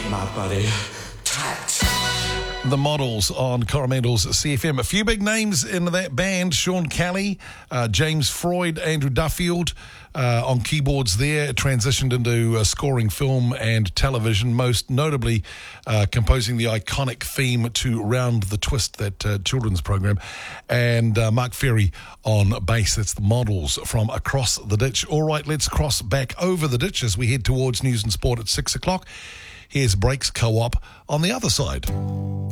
my body tight. The Models on Coromental's CFM. A few big names in that band. Sean Kelly, James Freud, Andrew Duffield on keyboards there. Transitioned into scoring film and television, most notably composing the iconic theme to Round the Twist, that children's program. And Mark Ferry on bass. That's the Models from Across the Ditch. All right, let's cross back over the ditch as we head towards news and sport at 6 o'clock. Here's Breaks Co-op on the other side.